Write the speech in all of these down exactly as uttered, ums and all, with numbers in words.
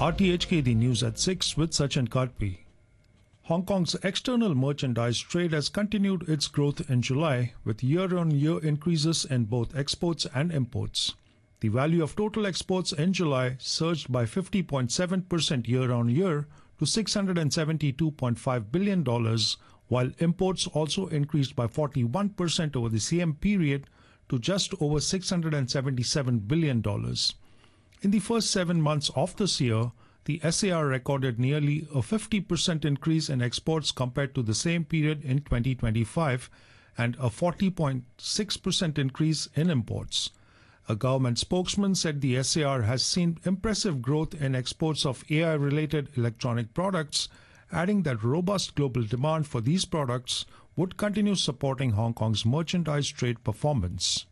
R T H K, the news at six with Sachin Karpi. Hong Kong's external merchandise trade has continued its growth in July with year-on-year increases in both exports and imports. The value of total exports in July surged by fifty point seven percent year-on-year to six hundred seventy-two point five billion dollars, while imports also increased by forty-one percent over the same period to just over six hundred seventy-seven billion dollars. In the first seven months of this year, the S A R recorded nearly a fifty percent increase in exports compared to the same period in twenty twenty-five and a forty point six percent increase in imports. A government spokesman said the S A R has seen impressive growth in exports of A I-related electronic products, adding that robust global demand for these products would continue supporting Hong Kong's merchandise trade performance.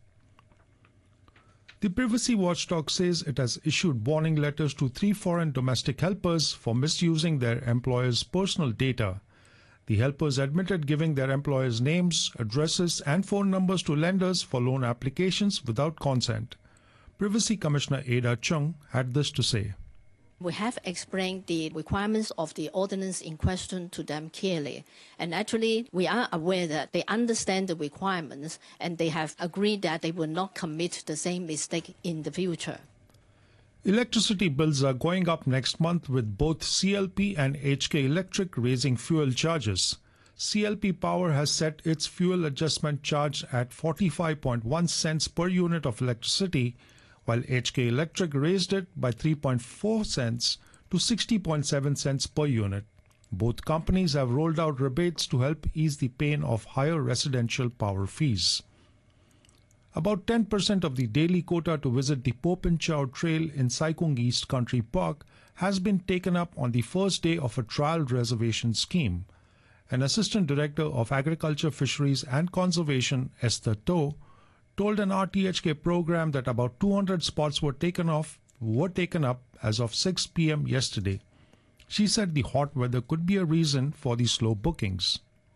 The privacy watchdog says it has issued warning letters to three foreign domestic helpers for misusing their employers' personal data. The helpers admitted giving their employers' names, addresses, and phone numbers to lenders for loan applications without consent. Privacy Commissioner Ada Chung had this to say. We have explained the requirements of the ordinance in question to them clearly. And actually, we are aware that they understand the requirements and they have agreed that they will not commit the same mistake in the future. Electricity bills are going up next month with both C L P and H K Electric raising fuel charges. C L P Power has set its fuel adjustment charge at forty-five point one cents per unit of electricity, while H K Electric raised it by three point four cents to sixty point seven cents per unit. Both companies have rolled out rebates to help ease the pain of higher residential power fees. About ten percent of the daily quota to visit the Popin Chow Trail in Sai Kung East Country Park has been taken up on the first day of a trial reservation scheme. An Assistant Director of Agriculture, Fisheries and Conservation, Esther To, told an R T H K program that about two hundred spots were taken off were taken up as of six p m yesterday. She said the hot weather could be a reason for the slow bookings.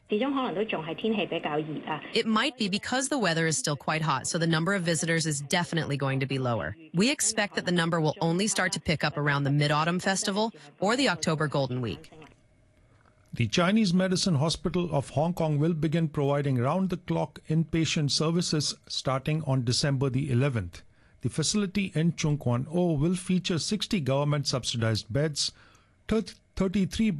It might be because the weather is still quite hot, so the number of visitors is definitely going to be lower. We expect that the number will only start to pick up around the Mid-Autumn Festival or the October Golden Week. The Chinese Medicine Hospital of Hong Kong will begin providing round-the-clock inpatient services starting on December the eleventh. The facility in Chung Kwan O will feature sixty government-subsidized beds, thirty-three